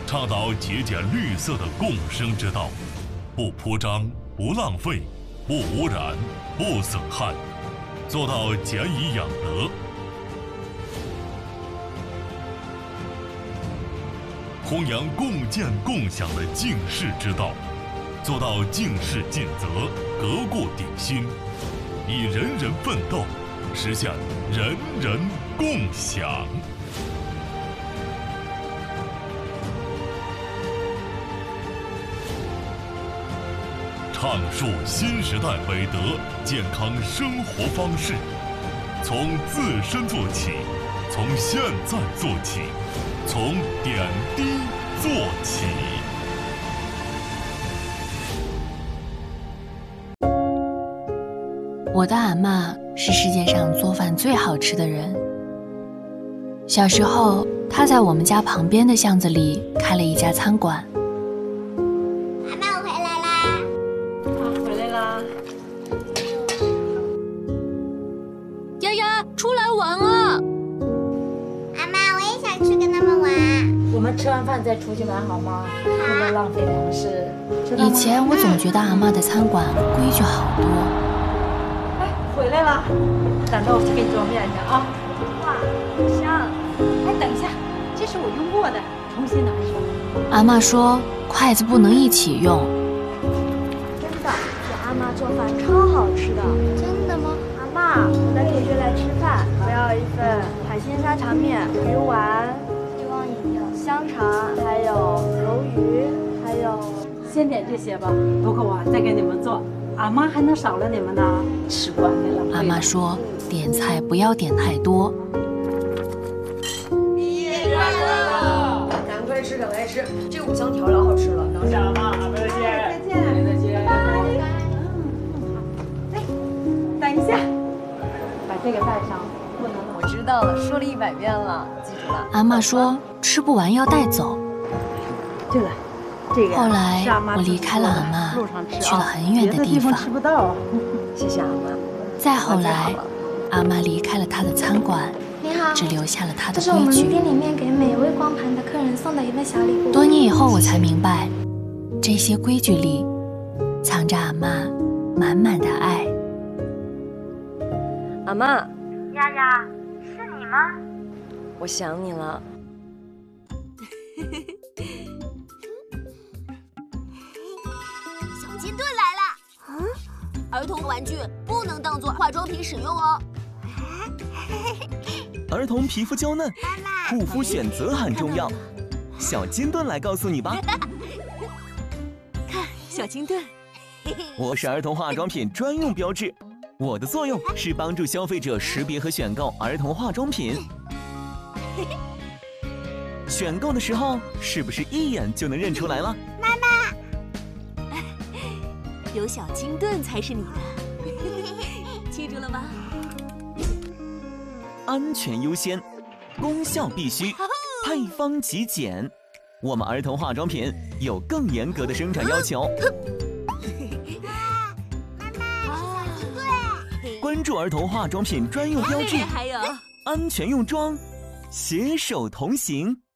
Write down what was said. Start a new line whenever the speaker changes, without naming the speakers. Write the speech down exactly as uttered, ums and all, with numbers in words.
倡导节俭绿色的共生之道，不铺张、不浪费、不污染、不损害，做到俭以养德。弘扬共建共享的敬世之道，做到敬世尽责、革故鼎新，以人人奋斗，实现人人共享。阐述新时代美德健康生活方式，从自身做起，从现在做起，从点滴做起。
我的阿嬷是世界上做饭最好吃的人。小时候，她在我们家旁边的巷子里开了一家餐馆。
阿嬷，我回来啦！
啊，回来啦！
丫丫，出来玩啊！
阿嬷，我也想去跟他们玩。
我们吃完饭再出去玩好吗？不能浪费粮食。
以前我总觉得阿嬷的餐馆规矩好多。
哎，回来了，等着我去给你做面去啊！哇，香！哎，等一下，这是我用过的，重新拿一双。
阿嬷说，筷子不能一起用。
真的，我阿妈做饭超好吃的。
真的吗？
阿妈，我带同学来吃饭，我要一份海鲜沙茶面、鱼丸、一汪饮料、香肠，还有鱿鱼，还有……
先点这些吧，不够啊，再给你们做。阿妈还能少了你们呢，吃惯没浪费。
阿妈说，点菜不要点太多。
毕业快乐！赶快吃，赶快吃，这五香调老好吃了。等下
阿妈，再见，
再见，
再见，拜拜。
哎，等一下，把这个带上，不能。
我知道了，说了一百遍了，记住了。
阿妈说，吃不完要带走。
对了。这个、
后来我离开了阿嬷，去了很远的地方。
吃不到。
谢谢阿妈。
再后来，阿嬷离开了她的餐馆，
你好，
只留下了她的
这是我们
规矩。
店里面给每位光盘的客人送的一份小礼物。
多年以后，我才明白，这些规矩里藏着阿嬷满满的爱。
阿嬷，
丫丫，是你吗？
我想你了。
金盾来了！嗯，儿童玩具不能当做化妆品使用哦。
儿童皮肤娇嫩，护肤选择很重要。小金盾来告诉你吧。
看，小金盾。
我是儿童化妆品专用标志，我的作用是帮助消费者识别和选购儿童化妆品。选购的时候，是不是一眼就能认出来了？
妈妈。
有小金盾才是你的，记住了吗？
安全优先，功效必须，配方极简。我们儿童化妆品有更严格的生产要求。关注儿童化妆品专用标志，
还有
安全用妆，携手同行。